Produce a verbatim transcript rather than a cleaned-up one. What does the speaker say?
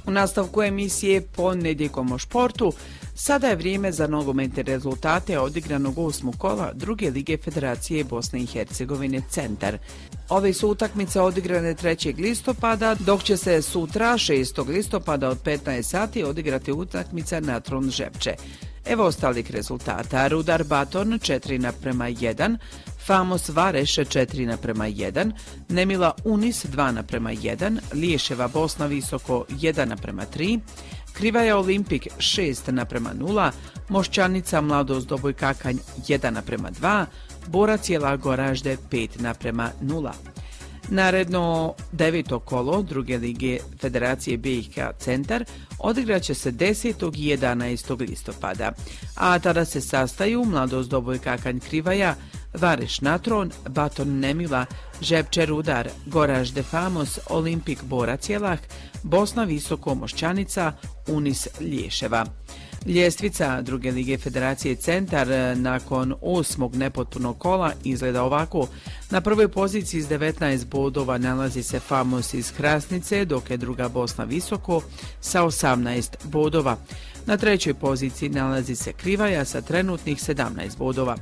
U nastavku emisije Ponedjeljkom o športu, sada je vrijeme za nogometne rezultate odigranog osmog kola druge lige Federacije Bosne i Hercegovine Centar. Ove su utakmice odigrane trećeg listopada, dok će se sutra šestog listopada od petnaest sati odigrati utakmica Natron Žepče. Evo ostalih rezultata. Rudar Baton četiri naprema jedan, Famos Vareš četiri naprema jedan, Nemila Unis dva naprema jedan, Liješeva Bosna Visoko jedan naprema tri, Krivaja Olimpik šest naprema nula, Mošćanica Mladost Doboj Kakanj jedan naprema dva, Borac Jela Goražde pet naprema nula. Naredno deveto kolo druge lige Federacije B i H Centar odigraće se desetog i jedanaestog listopada, a tada se sastaju Mladost Doboj Kakanj Krivaja, Vareš Natron, Baton Nemila, Žepče Rudar, Goražde Famos, Olimpik Borac Jelah, Bosna Visoko Mošćanica, Unis Liješeva. Ljestvica druge lige Federacije Centar nakon osmog nepotpunog kola izgleda ovako. Na prvoj poziciji s devetnaest bodova nalazi se Famos iz Hrasnice, dok je druga Bosna Visoko sa osamnaest bodova. Na trećoj poziciji nalazi se Krivaja sa trenutnih sedamnaest bodova.